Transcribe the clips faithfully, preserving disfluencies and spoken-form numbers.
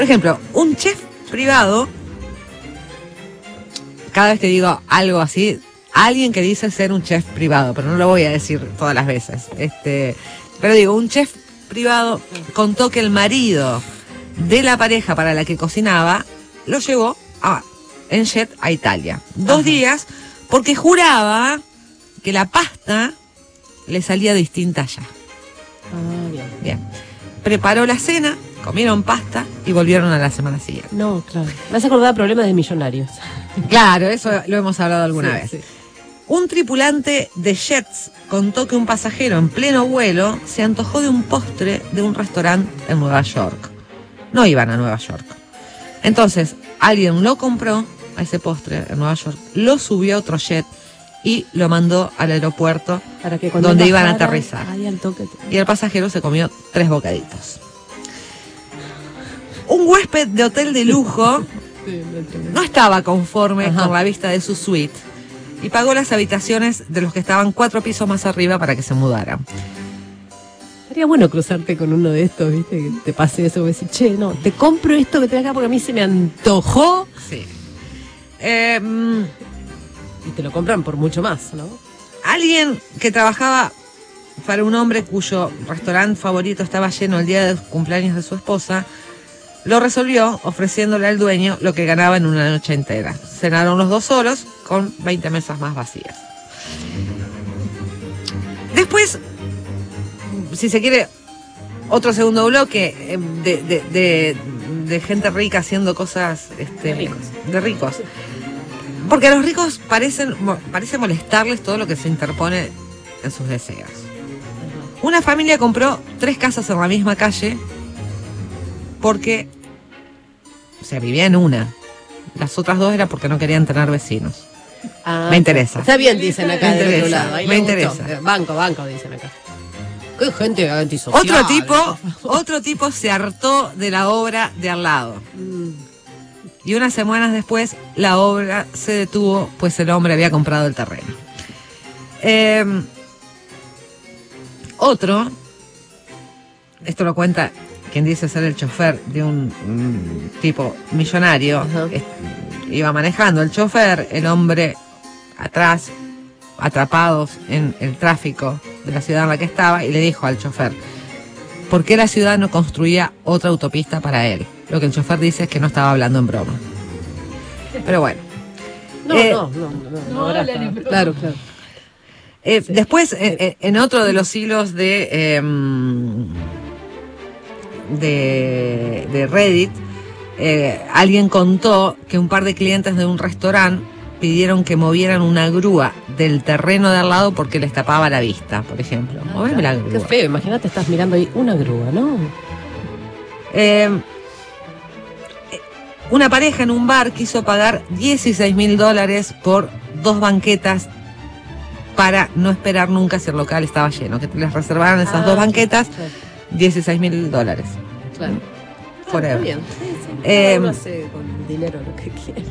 Por ejemplo, un chef privado, cada vez que digo algo así, alguien que dice ser un chef privado, pero no lo voy a decir todas las veces. Este, pero digo, un chef privado contó que el marido de la pareja para la que cocinaba lo llevó a, en jet a Italia. Dos Ajá. días, porque juraba que la pasta le salía distinta allá. Ah, bien. Bien. Preparó la cena, comieron pasta y volvieron a la semana siguiente. No, claro. Me has acordado de problemas de millonarios. Claro, eso lo hemos hablado alguna sí, vez. Sí. Un tripulante de jets contó que un pasajero en pleno vuelo se antojó de un postre de un restaurante en Nueva York. No iban a Nueva York. Entonces, alguien lo compró a ese postre en Nueva York, lo subió a otro jet y lo mandó al aeropuerto Para que donde iban a aterrizar. Al toque... Y el pasajero se comió tres bocaditos. Un huésped de hotel de lujo no estaba conforme Ajá. con la vista de su suite y pagó las habitaciones de los que estaban cuatro pisos más arriba para que se mudaran. Sería bueno cruzarte con uno de estos, ¿viste? Que te pase eso, que decís, che, no, te compro esto que tenés acá porque a mí se me antojó. Sí. Eh, y te lo compran por mucho más, ¿no? Alguien que trabajaba para un hombre cuyo restaurante favorito estaba lleno el día de cumpleaños de su esposa, lo resolvió ofreciéndole al dueño lo que ganaba en una noche entera. Cenaron los dos solos con veinte mesas más vacías. Después, si se quiere, otro segundo bloque de, de, de, de gente rica haciendo cosas este, de ricos. de ricos. Porque a los ricos parecen, parece molestarles todo lo que se interpone en sus deseos. Una familia compró tres casas en la misma calle porque, o sea, vivía en una. Las otras dos era porque no querían tener vecinos. Ah, me interesa. Está bien, dicen acá me del interesa, otro lado. Ahí me interesa. Gustó. Banco, banco, dicen acá. Qué gente antisocial. Otro tipo, otro tipo se hartó de la obra de al lado. Mm. Y unas semanas después la obra se detuvo, pues el hombre había comprado el terreno. Eh, otro, esto lo cuenta quien dice ser el chofer de un, un tipo millonario. Es, iba manejando el chofer, el hombre atrás, atrapados en el tráfico de la ciudad en la que estaba, y le dijo al chofer por qué la ciudad no construía otra autopista para él. Lo que el chofer dice es que no estaba hablando en broma. Pero bueno. No, eh, no, no, no, no, no, no está, claro, claro. Eh, sí. Después, eh, en otro de los hilos de, eh, de, de Reddit, eh, alguien contó que un par de clientes de un restaurante pidieron que movieran una grúa del terreno de al lado porque les tapaba la vista, por ejemplo. Ah, Moveme la grúa. Qué feo, imagínate, estás mirando ahí una grúa, ¿no? Eh, una pareja en un bar quiso pagar dieciséis mil dólares por dos banquetas para no esperar nunca si el local estaba lleno, que les reservaran esas ah, dos banquetas, claro. dieciséis mil dólares. Claro. Forever. Ah, está bien. Sí, sí. Eh, uno hace con dinero lo que quiere.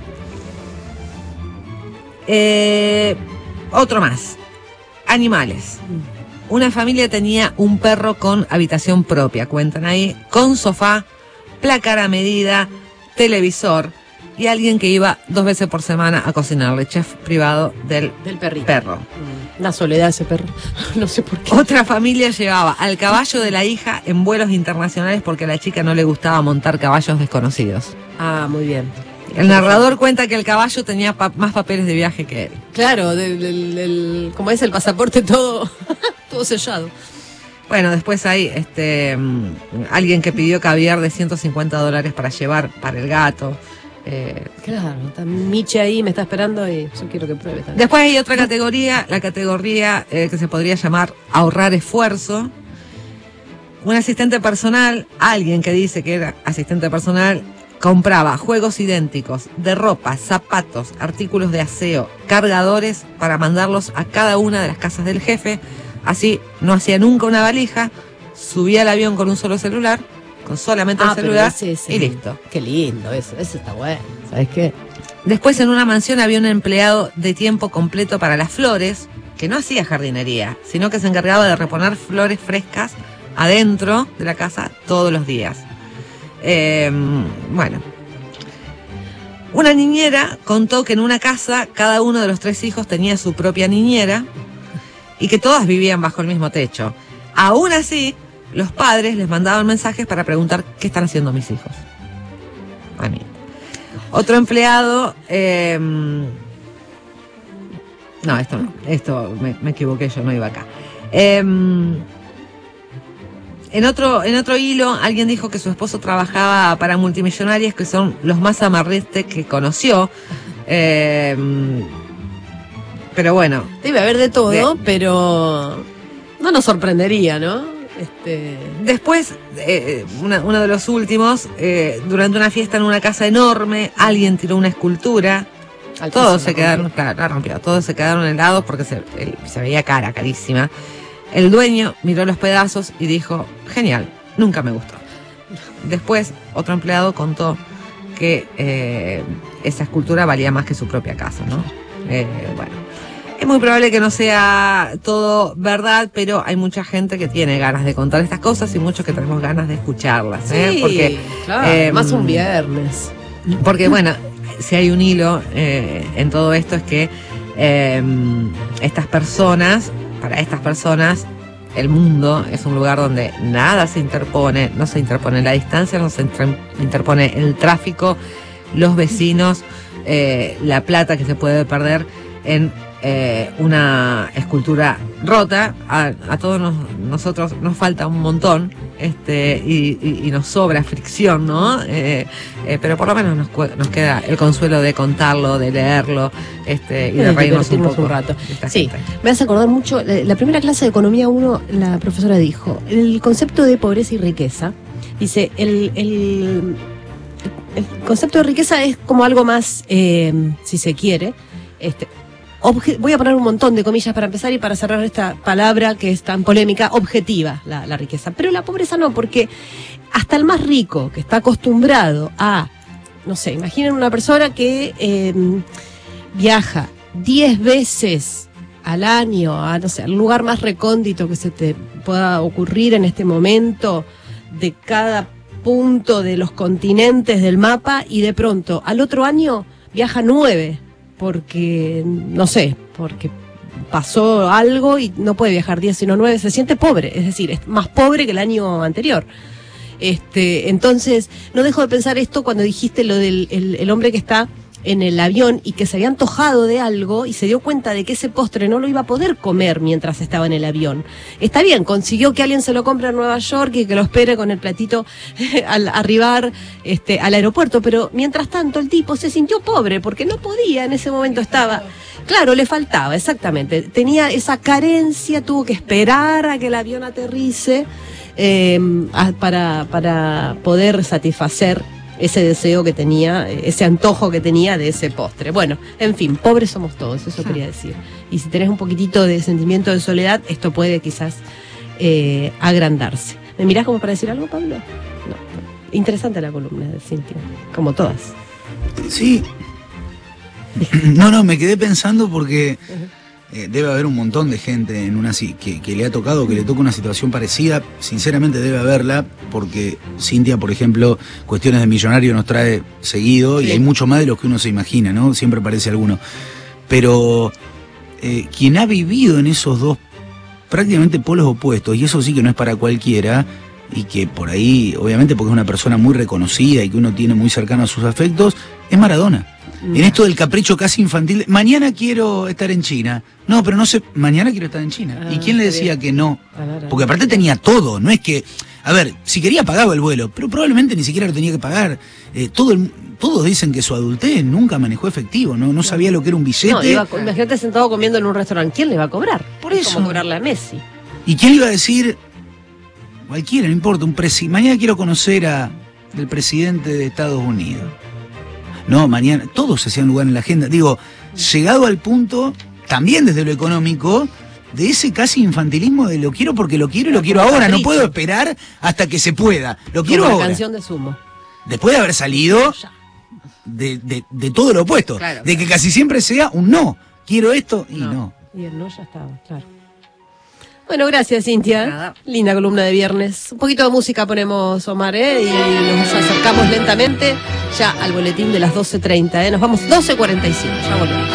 Eh, otro más. Animales. Una familia tenía un perro con habitación propia, cuentan ahí, con sofá, placar a medida, televisor y alguien que iba dos veces por semana a cocinarle, chef privado del, del perrito. perro. Una soledad ese perro, no sé por qué. Otra familia llevaba al caballo de la hija en vuelos internacionales porque a la chica no le gustaba montar caballos desconocidos. Ah, muy bien. El narrador cuenta que el caballo tenía pa- más papeles de viaje que él. Claro, del, del, del, como es el pasaporte todo, todo sellado. Bueno, después hay este um, alguien que pidió caviar de ciento cincuenta dólares para llevar para el gato. Eh, claro, está Miche ahí, me está esperando y yo quiero que pruebe también. Después hay otra categoría, la categoría eh, que se podría llamar ahorrar esfuerzo. Un asistente personal, alguien que dice que era asistente personal, compraba juegos idénticos de ropa, zapatos, artículos de aseo, cargadores para mandarlos a cada una de las casas del jefe. Así no hacía nunca una valija, subía al avión con un solo celular, con solamente ah, el celular ese, ese, y listo. Qué lindo eso, eso está bueno. ¿Sabes qué? Después en una mansión había un empleado de tiempo completo para las flores, que no hacía jardinería, sino que se encargaba de reponer flores frescas adentro de la casa todos los días. Eh, bueno. Una niñera contó que en una casa cada uno de los tres hijos tenía su propia niñera y que todas vivían bajo el mismo techo. Aún así, los padres les mandaban mensajes para preguntar qué están haciendo mis hijos. A mí. Otro empleado... Eh, no, esto no. Esto me, me equivoqué, yo no iba acá. Eh, En otro, en otro hilo, alguien dijo que su esposo trabajaba para multimillonarios que son los más amarrestes que conoció. Eh, pero bueno. Debe haber de todo, de, pero no nos sorprendería, ¿no? Este... Después, eh, una, uno de los últimos, eh, durante una fiesta en una casa enorme, alguien tiró una escultura. Altísima, todos se quedaron, claro, la rompió, todos se quedaron helados porque se, el, se veía cara, carísima. El dueño miró los pedazos y dijo, genial, nunca me gustó. Después, otro empleado contó que eh, esa escultura valía más que su propia casa, ¿no? Eh, bueno, es muy probable que no sea todo verdad, pero hay mucha gente que tiene ganas de contar estas cosas y muchos que tenemos ganas de escucharlas, ¿eh? Sí, porque, claro, eh, más un viernes. Porque, bueno, si hay un hilo eh, en todo esto es que eh, estas personas... Para estas personas, el mundo es un lugar donde nada se interpone, no se interpone la distancia, no se interpone el tráfico, los vecinos, eh, la plata que se puede perder en eh, una escultura rota. A, a todos nos, nosotros nos falta un montón este y, y, y nos sobra fricción, ¿no? Eh, eh, pero por lo menos nos, nos queda el consuelo de contarlo, de leerlo este y de eh, reírnos un poco un rato. Sí, gente. Me hace acordar mucho, la, la primera clase de Economía uno, la profesora dijo, el concepto de pobreza y riqueza, dice, el, el, el concepto de riqueza es como algo más, eh, si se quiere, este Obje- voy a poner un montón de comillas para empezar y para cerrar esta palabra que es tan polémica, objetiva la, la riqueza. Pero la pobreza no, porque hasta el más rico que está acostumbrado a, no sé, imaginen una persona que eh, viaja diez veces al año a, no sé, al lugar más recóndito que se te pueda ocurrir en este momento de cada punto de los continentes del mapa y de pronto al otro año viaja nueve. Porque, no sé, porque pasó algo y no puede viajar diez sino nueve, se siente pobre, es decir, es más pobre que el año anterior. Este, entonces, no dejo de pensar esto cuando dijiste lo del el, el hombre que está en el avión y que se había antojado de algo y se dio cuenta de que ese postre no lo iba a poder comer mientras estaba en el avión. Está bien, consiguió que alguien se lo compre en Nueva York y que lo espere con el platito al arribar este, al aeropuerto, pero mientras tanto el tipo se sintió pobre porque no podía, en ese momento estaba... Claro, le faltaba, exactamente. Tenía esa carencia, tuvo que esperar a que el avión aterrice eh, a, para, para poder satisfacer ese deseo que tenía, ese antojo que tenía de ese postre. Bueno, en fin, pobres somos todos, eso quería decir. Y si tenés un poquitito de sentimiento de soledad, esto puede quizás eh, agrandarse. ¿Me mirás como para decir algo, Pablo? No. Interesante la columna de Cintia, como todas. Sí. No, no, me quedé pensando porque eh, debe haber un montón de gente en una que, que le ha tocado, que le toca una situación parecida. Sinceramente debe haberla, porque Cintia, por ejemplo, cuestiones de millonario nos trae seguido, sí. Y hay mucho más de lo que uno se imagina, ¿no? Siempre aparece alguno. Pero eh, quien ha vivido en esos dos prácticamente polos opuestos, y eso sí que no es para cualquiera, y que por ahí, obviamente porque es una persona muy reconocida y que uno tiene muy cercano a sus afectos, es Maradona. En esto del capricho casi infantil, mañana quiero estar en China. No, pero no sé, mañana quiero estar en China. Ah, ¿y quién le decía que no? Porque aparte tenía todo, no es que... A ver, si quería pagaba el vuelo, pero probablemente ni siquiera lo tenía que pagar. Eh, todo el, todos dicen que su adultez nunca manejó efectivo, no no sabía lo que era un billete. No, iba, imagínate sentado comiendo en un restaurante, ¿quién le va a cobrar? Por eso. Es como cobrarle a Messi. ¿Y quién le iba a decir? Cualquiera, no importa, un presi mañana quiero conocer a el presidente de Estados Unidos. No, mañana, todos se hacían lugar en la agenda. Digo, llegado al punto, también desde lo económico, de ese casi infantilismo de lo quiero porque lo quiero y lo quiero ahora. No puedo esperar hasta que se pueda. Lo quiero ahora. La canción de Sumo. Después de haber salido de, de, de todo lo opuesto. Claro, de que casi siempre sea un no. Quiero esto y no. no. Y el no ya estaba, claro. Bueno, gracias, Cintia. Nada. Linda columna de viernes. Un poquito de música ponemos, Omar, ¿eh? Y nos acercamos lentamente ya al boletín de las doce treinta, ¿eh? Nos vamos doce cuarenta y cinco. Ya volvemos.